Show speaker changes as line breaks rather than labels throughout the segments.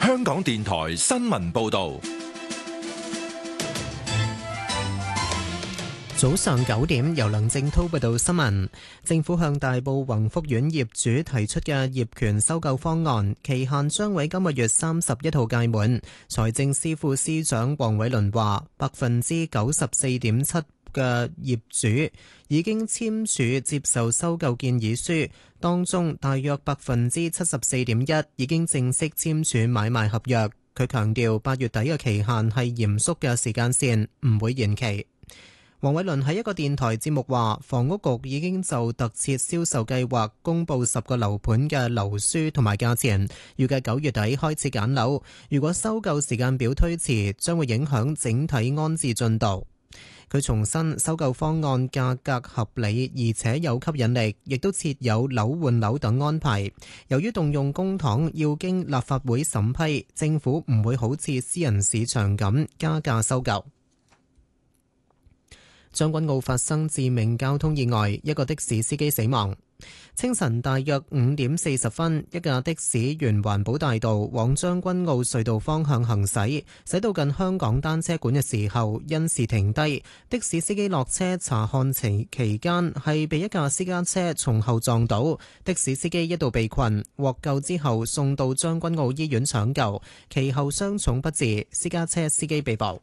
香港電台新聞報道。
早上9點，由梁正滔報道新聞。政府向大埔宏福苑業主提出嘅業權收購方案，期限將喺今個月31號屆滿。財政司副司長黃偉綸話，94.7%嘅業主已經簽署接受收購建議書，當中大約74.1%已經正式簽署買賣合約。佢強調8月底嘅期限係嚴肅嘅時間線，唔會延期。黃偉綸喺一個電台節目話，房屋局已經就特設銷售計劃公佈10個樓盤嘅樓書同埋價錢，預計9月底開始揀樓。如果收購時間表推遲，將會影響整體安置進度。佢重申收購方案價格合理而且有吸引力，亦都設有樓換樓等安排。由於動用公帑要經立法會審批，政府唔會好似私人市場咁加價收購。將軍澳發生致命交通意外，一個的士司機死亡。清晨大約5點40分，一架的士沿環保大道往將軍澳隧道方向行駛，駛到近香港單車館嘅時候，因事停低。的士司機落車查看期間，係被一架私家車從後撞倒。的士司機一度被困，獲救之後送到將軍澳醫院搶救，其後傷重不治，私家車司機被捕。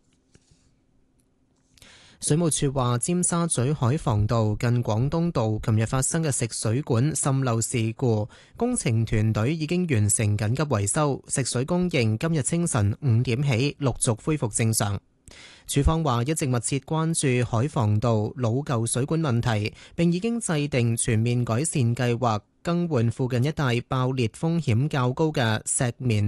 水務署話，尖沙咀海防道近廣東道琴日發生嘅食水管滲漏事故，工程團隊已經完成緊急維修，食水供應今日清晨5點起陸續恢復正常。署方話一直密切關注海防道老舊水管問題，並已經制定全面改善計劃，更換附近一帶爆裂風險較高嘅石棉